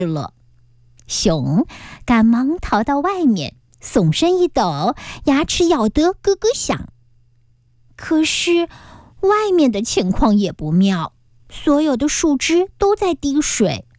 了。熊赶忙逃到外面，耸身一抖，牙齿咬得咯咯响。可是外面的情况也不妙，所有的树枝都在滴水，